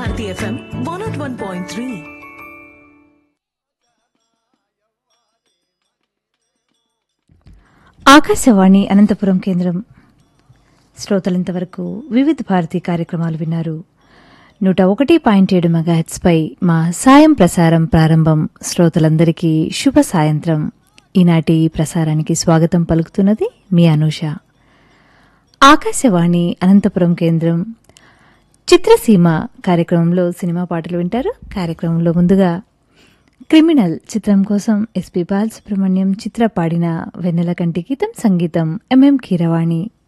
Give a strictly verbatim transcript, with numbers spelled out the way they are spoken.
Bharati FM one not one point three. Akashvani Anantapuram కేంద్రం. శ్రోతలంతవరకు వివిధ భారతి కార్యక్రమాలు విన్నారు. నూట ఒకటి పాయింట్ ఏడు మెగాహెట్స్పై మా సాయం ప్రసారం ప్రారంభం. శ్రోతలందరికీ శుభ సాయంత్రం. ఈనాటి ప్రసారానికి స్వాగతం పలుకుతున్నది మీ అనూష. ఆకాశవాణి అనంతపురం కేంద్రం. చిత్రసీమ కార్యక్రమంలో సినిమా పాటలు వింటారు. కార్యక్రమంలో ముందుగా క్రిమినల్ చిత్రం కోసం ఎస్పి బాలసుబ్రహ్మణ్యం చిత్ర పాడిన వెన్నెల కంటి గీతం, సంగీతం ఎంఎం కీరవాణి.